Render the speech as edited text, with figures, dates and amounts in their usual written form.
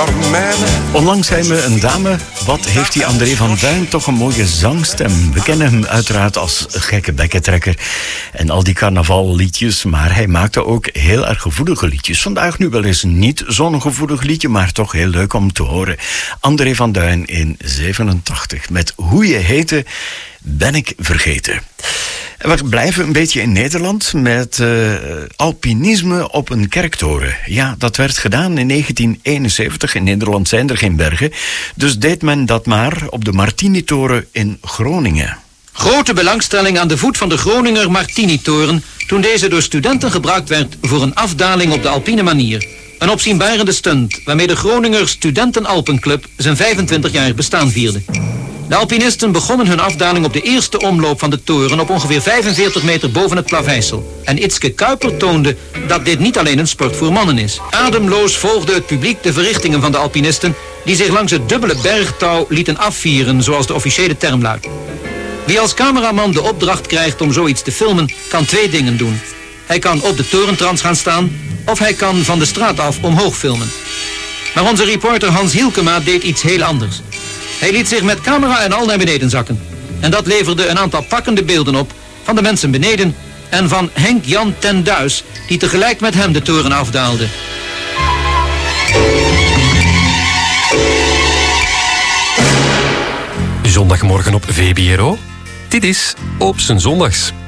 Carmijne. Onlangs zei me een dame, wat heeft die André van Duin toch een mooie zangstem. We kennen hem uiteraard als gekke bekkentrekker en al die carnavalliedjes, maar hij maakte ook heel erg gevoelige liedjes. Vandaag nu wel eens niet zo'n gevoelig liedje, maar toch heel leuk om te horen. André van Duin in 87 met Hoe je heette, ben ik vergeten. En we blijven een beetje in Nederland met alpinisme op een kerktoren. Ja, dat werd gedaan in 1971. In Nederland zijn er geen bergen. Dus deed men dat maar op de Martinitoren in Groningen. Grote belangstelling aan de voet van de Groninger Martinitoren toen deze door studenten gebruikt werd voor een afdaling op de alpine manier. Een opzienbarende stunt waarmee de Groninger Studenten Alpenclub zijn 25-jarig bestaan vierde. De alpinisten begonnen hun afdaling op de eerste omloop van de toren op ongeveer 45 meter boven het Plaveisel. En Itske Kuiper toonde dat dit niet alleen een sport voor mannen is. Ademloos volgde het publiek de verrichtingen van de alpinisten die zich langs het dubbele bergtouw lieten afvieren, zoals de officiële term luidt. Wie als cameraman de opdracht krijgt om zoiets te filmen, kan twee dingen doen. Hij kan op de torentrans gaan staan of hij kan van de straat af omhoog filmen. Maar onze reporter Hans Hielkema deed iets heel anders. Hij liet zich met camera en al naar beneden zakken. En dat leverde een aantal pakkende beelden op van de mensen beneden en van Henk Jan ten Duis, die tegelijk met hem de toren afdaalde. Zondagmorgen op VBRO. Dit is Op zijn zondags.